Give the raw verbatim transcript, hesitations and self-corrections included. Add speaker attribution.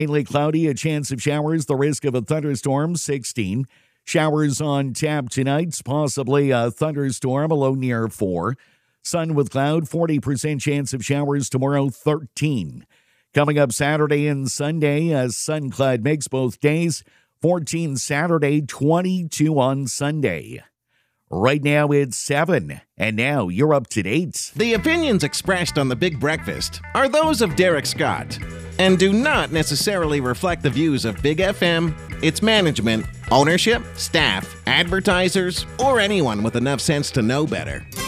Speaker 1: Mainly cloudy, a chance of showers, the risk of a thunderstorm, sixteen. Showers on tap tonight, possibly a thunderstorm, a low near four. Sun with cloud, forty percent chance of showers tomorrow, thirteen. Coming up Saturday and Sunday, a sun-clad mix both days, fourteen Saturday, twenty-two on Sunday. Right now it's seven, and now you're up to date.
Speaker 2: The opinions expressed on The Big Breakfast are those of Derek Scott and do not necessarily reflect the views of Big F M, its management, ownership, staff, advertisers, or anyone with enough sense to know better.